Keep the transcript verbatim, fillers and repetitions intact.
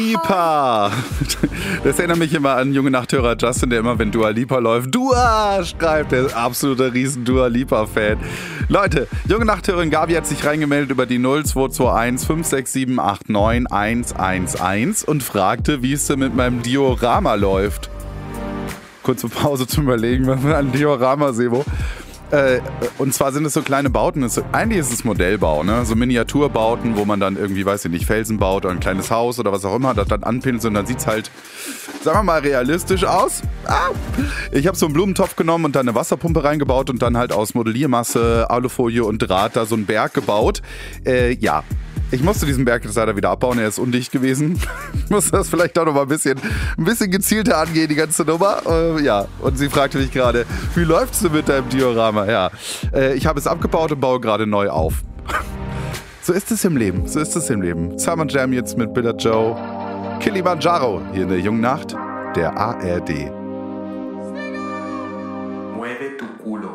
Lipa. Das erinnert mich immer an junge Nachthörer Justin, der immer, wenn Dua Lipa läuft, Dua schreibt, der ist absoluter riesen Dua Lipa-Fan. Leute, junge Nachthörerin Gabi hat sich reingemeldet über die null zwei zwei eins fünf sechs sieben acht neun eins eins eins und fragte, wie es denn mit meinem Diorama läuft. Kurze Pause zum Überlegen, was für ein Diorama, Sebo. Äh, und zwar sind es so kleine Bauten. Es, eigentlich ist es Modellbau, ne? So Miniaturbauten, wo man dann irgendwie, weiß ich nicht, Felsen baut oder ein kleines Haus oder was auch immer, das dann anpinselt und dann sieht es halt, sagen wir mal, realistisch aus. Ah! Ich habe so einen Blumentopf genommen und dann eine Wasserpumpe reingebaut und dann halt aus Modelliermasse, Alufolie und Draht da so einen Berg gebaut. Äh, ja. Ich musste diesen Berg jetzt leider wieder abbauen, er ist undicht gewesen. Ich musste das vielleicht auch noch mal ein bisschen, ein bisschen gezielter angehen, die ganze Nummer. Äh, ja, und sie fragte mich gerade, wie läuft's denn mit deinem Diorama? Ja, äh, ich habe es abgebaut und baue gerade neu auf. So ist es im Leben, so ist es im Leben. Summer Jam jetzt mit Billa Joe. Kilimanjaro hier in der jungen Nacht der A R D.